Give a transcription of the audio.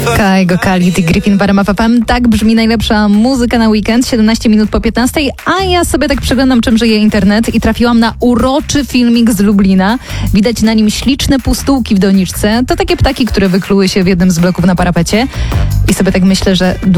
Kaigo Khalid i Griffin w RMF FM. Tak brzmi najlepsza muzyka na weekend, 17 minut po 15, a ja sobie tak przeglądam, czym żyje internet i trafiłam na uroczy filmik z Lublina. Widać na nim śliczne pustułki w doniczce. To takie ptaki, które wykluły się w jednym z bloków na parapecie. I sobie tak myślę, że